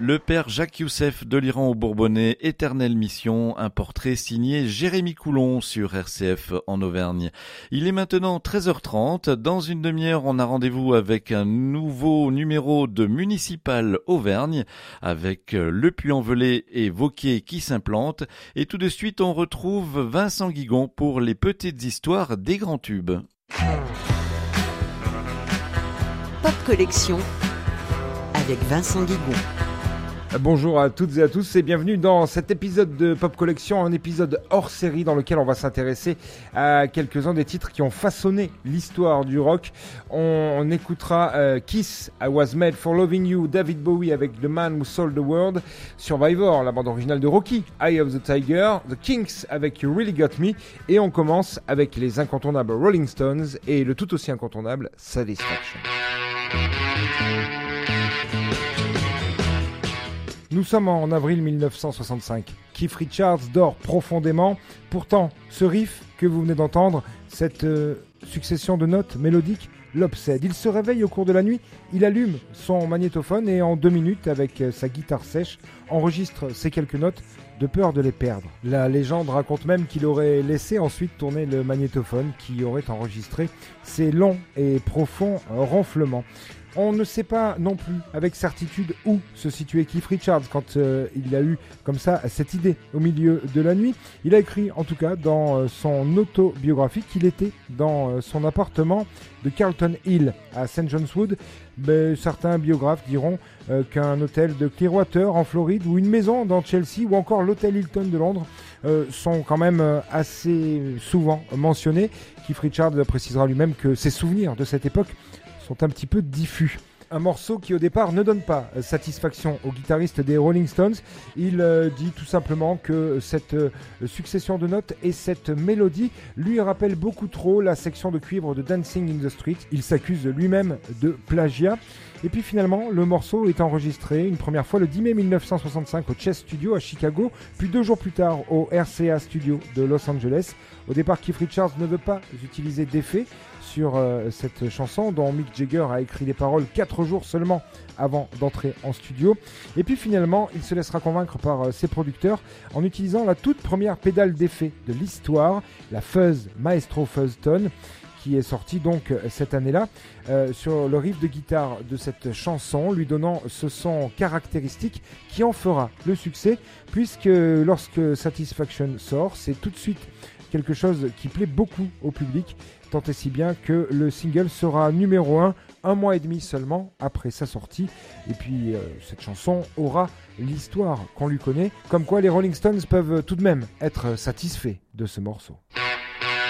Le père Jacques Youssef de l'Iran au Bourbonnais, éternelle mission, un portrait signé Jérémy Coulon sur RCF en Auvergne. Il est maintenant 13h30. Dans une demi-heure, on a rendez-vous avec un nouveau numéro de Municipal Auvergne avec Le Puy-en-Velay et Vauquier qui s'implantent. Et tout de suite, on retrouve Vincent Guigon pour les petites histoires des grands tubes. Pop Collection avec Vincent Guigon. Bonjour à toutes et à tous et bienvenue dans cet épisode de Pop Collection, un épisode hors série dans lequel on va s'intéresser à quelques-uns des titres qui ont façonné l'histoire du rock. On écoutera Kiss, I Was Made for Loving You, David Bowie avec The Man Who Sold the World, Survivor, la bande originale de Rocky, Eye of the Tiger, The Kinks avec You Really Got Me, et on commence avec les incontournables Rolling Stones et le tout aussi incontournable Satisfaction. Nous sommes en avril 1965. Keith Richards dort profondément. Pourtant, ce riff que vous venez d'entendre, cette succession de notes mélodiques, l'obsède. Il se réveille au cours de la nuit, il allume son magnétophone et en 2 minutes, avec sa guitare sèche, enregistre ces quelques notes de peur de les perdre. La légende raconte même qu'il aurait laissé ensuite tourner le magnétophone qui aurait enregistré ces longs et profonds ronflements. On ne sait pas non plus avec certitude où se situait Keith Richards quand il a eu comme ça cette idée au milieu de la nuit. Il a écrit en tout cas dans son autobiographie qu'il était dans son appartement de Carlton Hill à St. John's Wood. Mais certains biographes diront qu'un hôtel de Clearwater en Floride ou une maison dans Chelsea ou encore l'hôtel Hilton de Londres sont quand même assez souvent mentionnés. Keith Richards précisera lui-même que ses souvenirs de cette époque sont un petit peu diffus. Un morceau qui au départ ne donne pas satisfaction au guitariste des Rolling Stones. Il dit tout simplement que cette succession de notes et cette mélodie lui rappellent beaucoup trop la section de cuivre de Dancing in the Street. Il s'accuse lui-même de plagiat. Et puis finalement, le morceau est enregistré une première fois le 10 mai 1965 au Chess Studio à Chicago, puis 2 jours plus tard au RCA Studio de Los Angeles. Au départ, Keith Richards ne veut pas utiliser d'effets sur cette chanson dont Mick Jagger a écrit les paroles 4 jours seulement avant d'entrer en studio. Et puis finalement, il se laissera convaincre par ses producteurs en utilisant la toute première pédale d'effet de l'histoire, la Fuzz Maestro Fuzz Tone, qui est sortie donc cette année-là sur le riff de guitare de cette chanson, lui donnant ce son caractéristique qui en fera le succès, puisque lorsque Satisfaction sort, c'est tout de suite quelque chose qui plaît beaucoup au public, tant et si bien que le single sera numéro 1 mois et demi seulement après sa sortie. Et puis cette chanson aura l'histoire qu'on lui connaît, comme quoi les Rolling Stones peuvent tout de même être satisfaits de ce morceau.